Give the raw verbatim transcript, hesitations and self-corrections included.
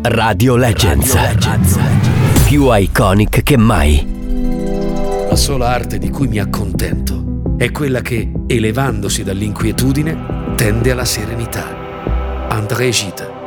Radio Legends. Radio Legends. Più iconic che mai. La sola arte di cui mi accontento è quella che, elevandosi dall'inquietudine, tende alla serenità. André Gide.